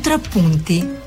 Contrappunti.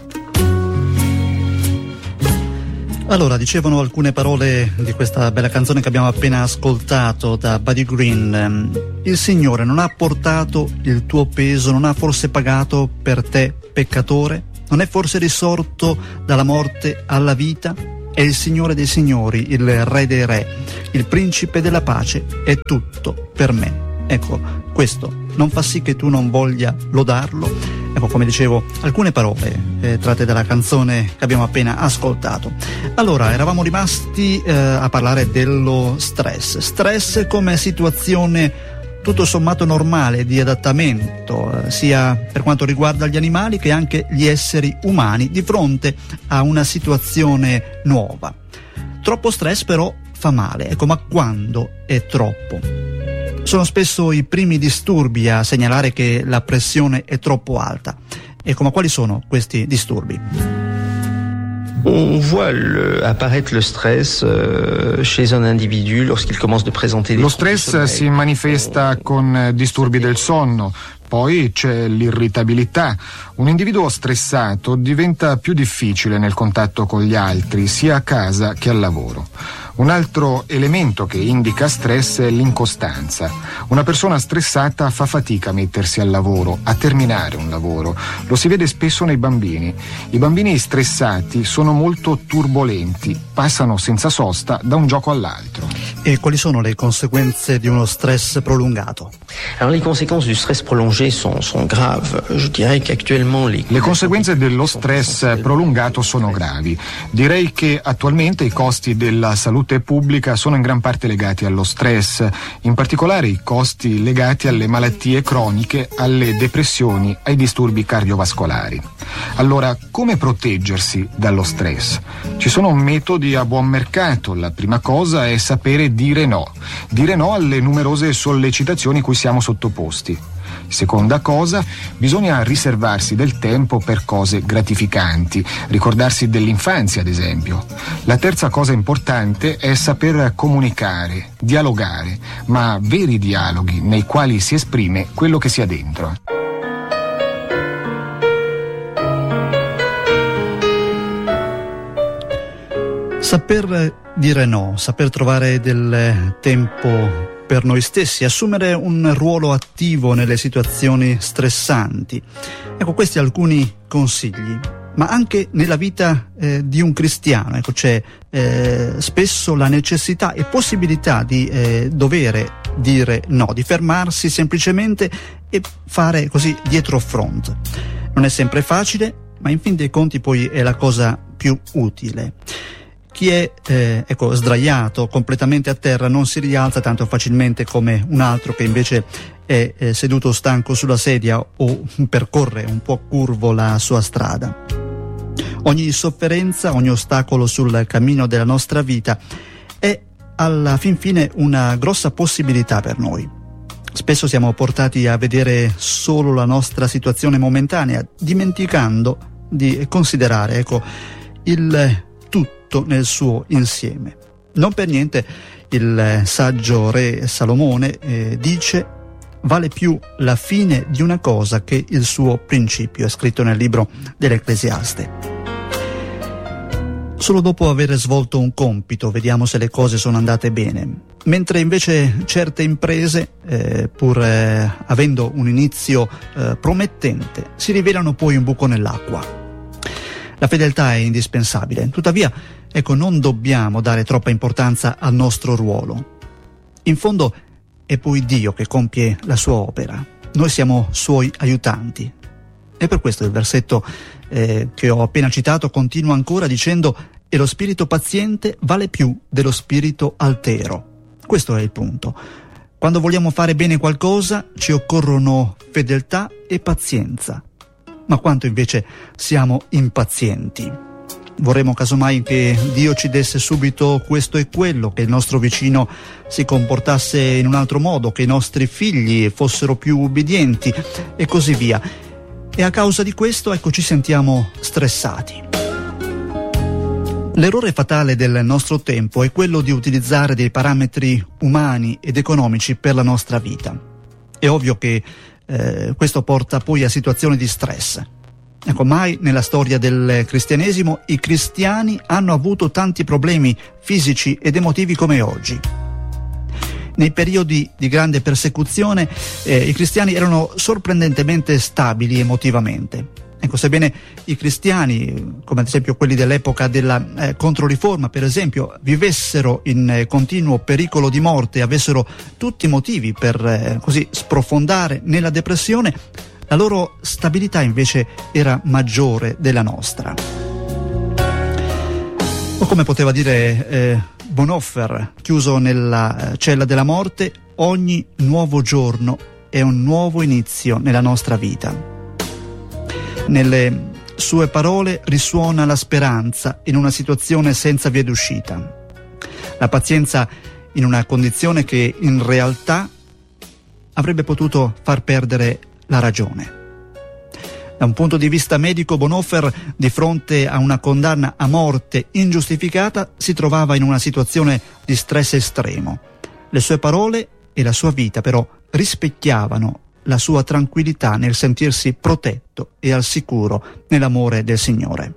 Allora, dicevano alcune parole di questa bella canzone che abbiamo appena ascoltato da Buddy Green. Il Signore non ha portato il tuo peso, non ha forse pagato per te, peccatore? Non è forse risorto dalla morte alla vita? È il Signore dei Signori, il Re dei Re, il Principe della pace, è tutto per me. Ecco, questo non fa sì che tu non voglia lodarlo. Ecco, come dicevo, alcune parole tratte dalla canzone che abbiamo appena ascoltato. Allora, eravamo rimasti a parlare dello stress. Stress come situazione tutto sommato normale di adattamento, sia per quanto riguarda gli animali che anche gli esseri umani di fronte a una situazione nuova. Troppo stress però fa male. Ecco, ma quando è troppo? Sono spesso i primi disturbi a segnalare che la pressione è troppo alta. Ecco, ma quali sono questi disturbi? On voit apparaître le stress chez un individu lorsqu'il commence de présenter des Lo stress si manifesta con disturbi del sonno. Poi c'è l'irritabilità. Un individuo stressato diventa più difficile nel contatto con gli altri, sia a casa che al lavoro. Un altro elemento che indica stress è l'incostanza. Una persona stressata fa fatica a mettersi al lavoro, a terminare un lavoro. Lo si vede spesso nei bambini. I bambini stressati sono molto turbolenti, passano senza sosta da un gioco all'altro. E quali sono le conseguenze di uno stress prolungato? Alors les conséquences du stress prolongé sont graves. Je dirais qu'actuellement Le conseguenze dello stress prolungato sono gravi. Direi che attualmente i costi della salute pubblica sono in gran parte legati allo stress, in particolare i costi legati alle malattie croniche, alle depressioni, ai disturbi cardiovascolari. Allora, come proteggersi dallo stress? Ci sono metodi a buon mercato. La prima cosa è sapere dire no alle numerose sollecitazioni cui siamo sottoposti. Seconda cosa, bisogna riservarsi del tempo per cose gratificanti, ricordarsi dell'infanzia ad esempio. La terza cosa importante è saper comunicare, dialogare, ma veri dialoghi nei quali si esprime quello che si ha dentro. Saper dire no, saper trovare del tempo per noi stessi, assumere un ruolo attivo nelle situazioni stressanti. Ecco, questi alcuni consigli, ma anche nella vita di un cristiano. Ecco, c'è spesso la necessità e possibilità di dovere dire no, di fermarsi semplicemente e fare così dietro front. Non è sempre facile, ma in fin dei conti poi è la cosa più utile. Chi è sdraiato completamente a terra non si rialza tanto facilmente come un altro che invece è seduto stanco sulla sedia o percorre un po' curvo la sua strada. Ogni sofferenza, ogni ostacolo sul cammino della nostra vita è alla fin fine una grossa possibilità per noi. Spesso siamo portati a vedere solo la nostra situazione momentanea, dimenticando di considerare il tutto nel suo insieme. Non per niente il saggio re Salomone dice: vale più la fine di una cosa che il suo principio, è scritto nel libro dell'Ecclesiaste. Solo dopo aver svolto un compito vediamo se le cose sono andate bene, mentre invece certe imprese, pur avendo un inizio promettente, si rivelano poi un buco nell'acqua. La fedeltà è indispensabile, tuttavia, non dobbiamo dare troppa importanza al nostro ruolo. In fondo è poi Dio che compie la sua opera, noi siamo suoi aiutanti. E per questo il versetto che ho appena citato continua ancora dicendo: e lo spirito paziente vale più dello spirito altero. Questo è il punto. Quando vogliamo fare bene qualcosa ci occorrono fedeltà e pazienza. Ma quanto invece siamo impazienti. Vorremmo casomai che Dio ci desse subito questo e quello, che il nostro vicino si comportasse in un altro modo, che i nostri figli fossero più ubbidienti e così via. E a causa di questo, ci sentiamo stressati. L'errore fatale del nostro tempo è quello di utilizzare dei parametri umani ed economici per la nostra vita. È ovvio che questo porta poi a situazioni di stress. Ecco, mai nella storia del cristianesimo i cristiani hanno avuto tanti problemi fisici ed emotivi come oggi. Nei periodi di grande persecuzione i cristiani erano sorprendentemente stabili emotivamente. Ecco, sebbene i cristiani, come ad esempio quelli dell'epoca della Controriforma, per esempio, vivessero in continuo pericolo di morte e avessero tutti i motivi per così sprofondare nella depressione, la loro stabilità invece era maggiore della nostra. O come poteva dire Bonhoeffer, chiuso nella cella della morte, ogni nuovo giorno è un nuovo inizio nella nostra vita. Nelle sue parole risuona la speranza in una situazione senza via d'uscita, la pazienza in una condizione che in realtà avrebbe potuto far perdere la ragione. Da un punto di vista medico, Bonhoeffer, di fronte a una condanna a morte ingiustificata, si trovava in una situazione di stress estremo. Le sue parole e la sua vita però rispecchiavano la sua tranquillità nel sentirsi protetto e al sicuro nell'amore del Signore.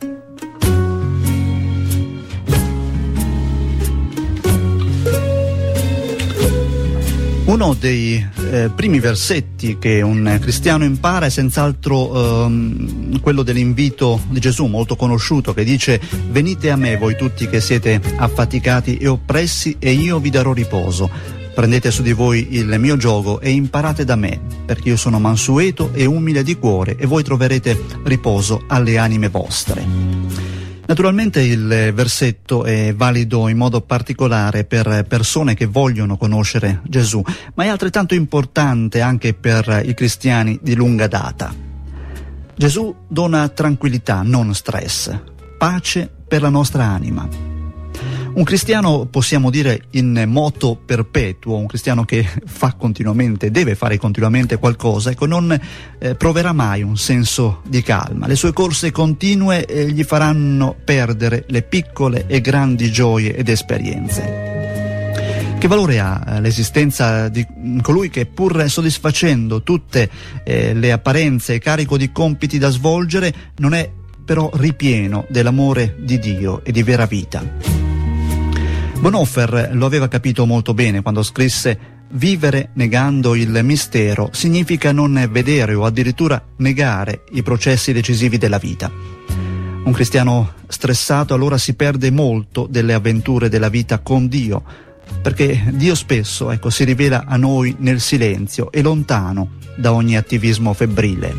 Uno dei primi versetti che un cristiano impara è senz'altro quello dell'invito di Gesù, molto conosciuto, che dice: «Venite a me voi tutti che siete affaticati e oppressi, e io vi darò riposo. Prendete su di voi il mio giogo e imparate da me, perché io sono mansueto e umile di cuore, e voi troverete riposo alle anime vostre». Naturalmente il versetto è valido in modo particolare per persone che vogliono conoscere Gesù, ma è altrettanto importante anche per i cristiani di lunga data. Gesù dona tranquillità, non stress, pace per la nostra anima. Un cristiano, possiamo dire, in moto perpetuo, un cristiano che fa continuamente, deve fare continuamente qualcosa, ecco, non proverà mai un senso di calma. Le sue corse continue gli faranno perdere le piccole e grandi gioie ed esperienze. Che valore ha l'esistenza di colui che, pur soddisfacendo tutte le apparenze e carico di compiti da svolgere, non è però ripieno dell'amore di Dio e di vera vita? Bonhoeffer lo aveva capito molto bene quando scrisse: «Vivere negando il mistero significa non vedere o addirittura negare i processi decisivi della vita». Un cristiano stressato allora si perde molto delle avventure della vita con Dio, perché Dio spesso, ecco, si rivela a noi nel silenzio e lontano da ogni attivismo febbrile.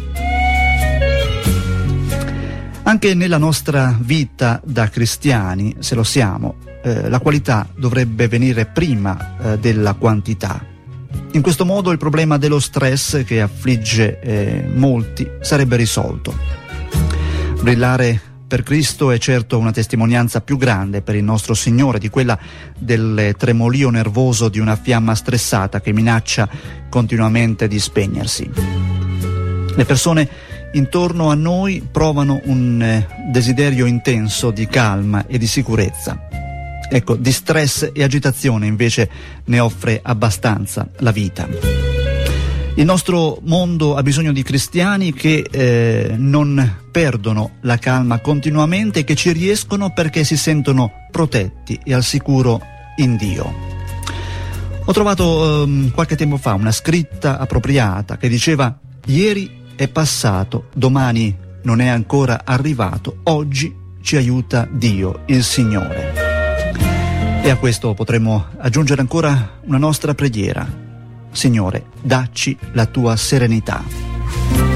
Anche nella nostra vita da cristiani, se lo siamo, la qualità dovrebbe venire prima della quantità. In questo modo il problema dello stress che affligge molti sarebbe risolto. Brillare per Cristo è certo una testimonianza più grande per il nostro Signore di quella del tremolio nervoso di una fiamma stressata che minaccia continuamente di spegnersi. Le persone intorno a noi provano un desiderio intenso di calma e di sicurezza. Ecco, di stress e agitazione invece ne offre abbastanza la vita. Il nostro mondo ha bisogno di cristiani che non perdono la calma continuamente e che ci riescono perché si sentono protetti e al sicuro in Dio. Ho trovato qualche tempo fa una scritta appropriata che diceva: «Ieri è passato, domani non è ancora arrivato, oggi ci aiuta Dio, il Signore». E a questo potremmo aggiungere ancora una nostra preghiera: Signore, dacci la tua serenità.